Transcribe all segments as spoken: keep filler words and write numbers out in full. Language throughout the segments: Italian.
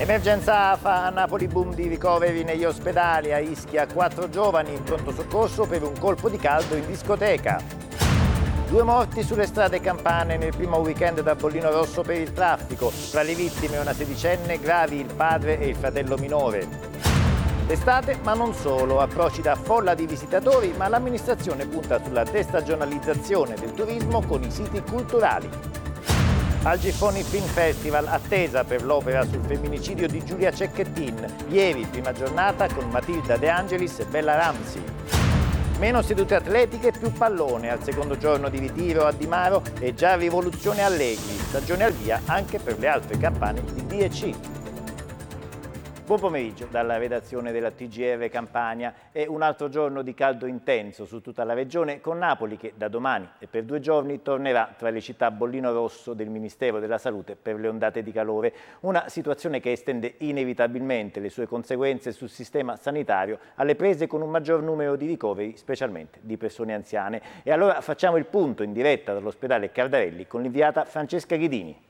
Emergenza A F A, a Napoli boom di ricoveri negli ospedali, a Ischia quattro giovani in pronto soccorso per un colpo di caldo in discoteca. Due morti sulle strade campane nel primo weekend da bollino rosso per il traffico. Fra le vittime una sedicenne, gravi il padre e il fratello minore. L'estate, ma non solo, approcci da folla di visitatori, ma l'amministrazione punta sulla destagionalizzazione del turismo con i siti culturali. Al Giffoni Film Festival, attesa per l'opera sul femminicidio di Giulia Cecchettin. Ieri, prima giornata con Matilda De Angelis e Bella Ramsey. Meno sedute atletiche, più pallone. Al secondo giorno di ritiro a Di Maro e già rivoluzione Allegri. Stagione al via anche per le altre campane di D e C. Buon pomeriggio dalla redazione della T G R Campania. È un altro giorno di caldo intenso su tutta la regione, con Napoli che da domani e per due giorni tornerà tra le città bollino rosso del Ministero della Salute per le ondate di calore. Una situazione che estende inevitabilmente le sue conseguenze sul sistema sanitario alle prese con un maggior numero di ricoveri, specialmente di persone anziane. E allora facciamo il punto in diretta dall'ospedale Cardarelli con l'inviata Francesca Ghidini.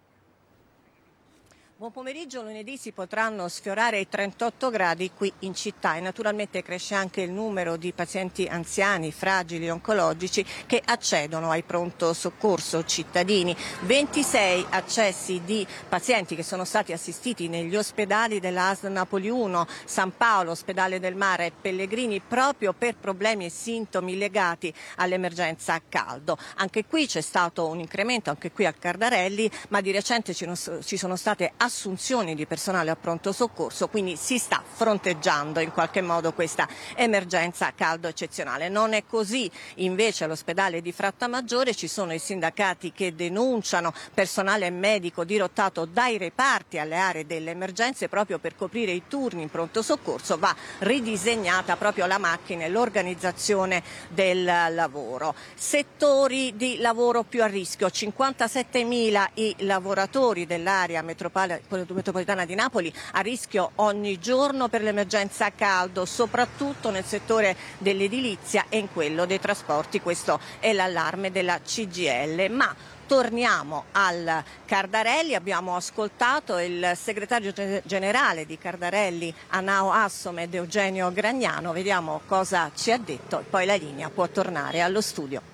Buon pomeriggio, lunedì si potranno sfiorare i trentotto gradi qui in città e naturalmente cresce anche il numero di pazienti anziani, fragili, oncologici che accedono ai pronto soccorso cittadini. ventisei accessi di pazienti che sono stati assistiti negli ospedali dell'A S L Napoli uno, San Paolo, Ospedale del Mare e Pellegrini proprio per problemi e sintomi legati all'emergenza caldo. Anche qui c'è stato un incremento, anche qui a Cardarelli, ma di recente ci sono state assunzioni di personale a pronto soccorso, quindi si sta fronteggiando in qualche modo questa emergenza caldo eccezionale. Non è così invece all'ospedale di Frattamaggiore, ci sono i sindacati che denunciano personale medico dirottato dai reparti alle aree delle emergenze proprio per coprire i turni in pronto soccorso. Va ridisegnata proprio la macchina e l'organizzazione del lavoro. Settori di lavoro più a rischio, cinquantasettemila i lavoratori dell'area metropolitana metropolitana di Napoli a rischio ogni giorno per l'emergenza caldo, soprattutto nel settore dell'edilizia e in quello dei trasporti. Questo è l'allarme della C G I L. Ma torniamo al Cardarelli, abbiamo ascoltato il segretario generale di Cardarelli, Anao Assomed, Eugenio Gragnano, vediamo cosa ci ha detto e poi la linea può tornare allo studio.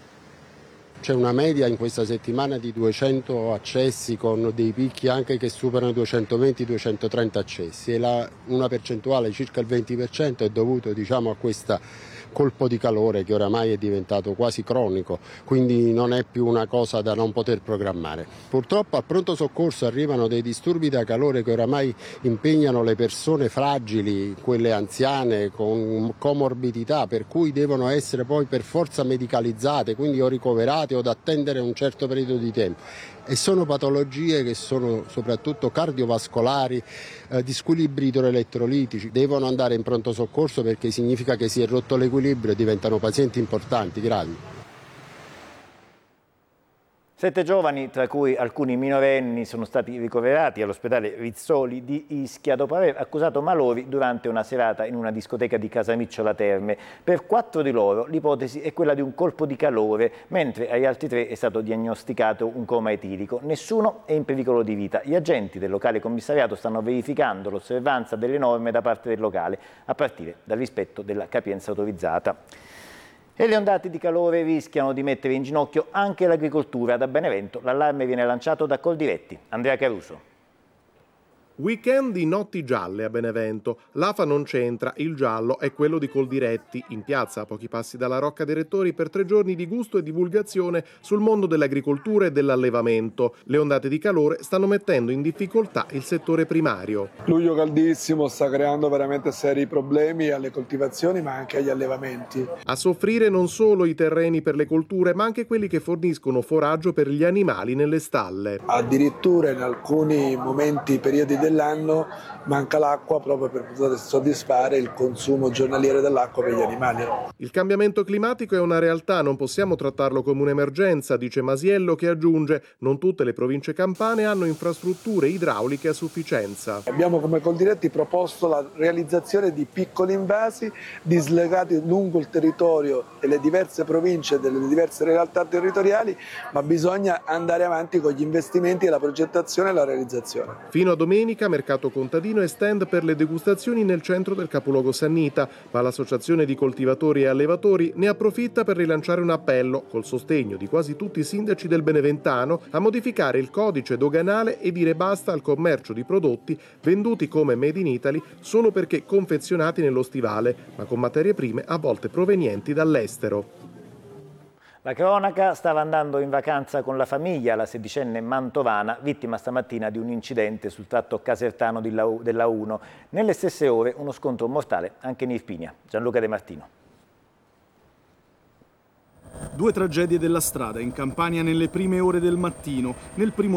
C'è una media in questa settimana di duecento accessi con dei picchi anche che superano i duecentoventi duecentotrenta accessi e la, una percentuale, circa il venti per cento, è dovuto diciamo, a questa colpo di calore che oramai è diventato quasi cronico, quindi non è più una cosa da non poter programmare. Purtroppo al pronto soccorso arrivano dei disturbi da calore che oramai impegnano le persone fragili, quelle anziane con comorbidità, per cui devono essere poi per forza medicalizzate, quindi o ricoverate o da attendere un certo periodo di tempo. E sono patologie che sono soprattutto cardiovascolari, eh, di squilibri idroelettrolitici, devono andare in pronto soccorso perché significa che si è rotto l'equilibrio e diventano pazienti importanti, gravi. Sette giovani, tra cui alcuni minorenni, sono stati ricoverati all'ospedale Rizzoli di Ischia dopo aver accusato malori durante una serata in una discoteca di Casamicciola Terme. Per quattro di loro l'ipotesi è quella di un colpo di calore, mentre agli altri tre è stato diagnosticato un coma etilico. Nessuno è in pericolo di vita. Gli agenti del locale commissariato stanno verificando l'osservanza delle norme da parte del locale, a partire dal rispetto della capienza autorizzata. E le ondate di calore rischiano di mettere in ginocchio anche l'agricoltura. Da Benevento l'allarme viene lanciato da Coldiretti. Andrea Caruso. Weekend di notti gialle a Benevento. L'A F A non c'entra, il giallo è quello di Coldiretti, in piazza a pochi passi dalla Rocca dei Rettori per tre giorni di gusto e divulgazione sul mondo dell'agricoltura e dell'allevamento. Le ondate di calore stanno mettendo in difficoltà il settore primario. Luglio caldissimo sta creando veramente seri problemi alle coltivazioni ma anche agli allevamenti. A soffrire non solo i terreni per le colture ma anche quelli che forniscono foraggio per gli animali nelle stalle. Addirittura in alcuni momenti, periodi del dell'anno manca l'acqua proprio per poter soddisfare il consumo giornaliero dell'acqua per gli animali. Il cambiamento climatico è una realtà, non possiamo trattarlo come un'emergenza, dice Masiello, che aggiunge: non tutte le province campane hanno infrastrutture idrauliche a sufficienza. Abbiamo come Coldiretti proposto la realizzazione di piccoli invasi dislocati lungo il territorio e le diverse province delle diverse realtà territoriali, ma bisogna andare avanti con gli investimenti e la progettazione e la realizzazione. Fino a domenica domenica mercato contadino e stand per le degustazioni nel centro del capoluogo sannita, ma l'associazione di coltivatori e allevatori ne approfitta per rilanciare un appello, col sostegno di quasi tutti i sindaci del Beneventano, a modificare il codice doganale e dire basta al commercio di prodotti venduti come Made in Italy solo perché confezionati nello stivale, ma con materie prime a volte provenienti dall'estero. La cronaca: stava andando in vacanza con la famiglia la sedicenne mantovana, vittima stamattina di un incidente sul tratto casertano della uno. Nelle stesse ore uno scontro mortale anche in Irpinia. Gianluca De Martino. Due tragedie della strada in Campania nelle prime ore del mattino. Nel primo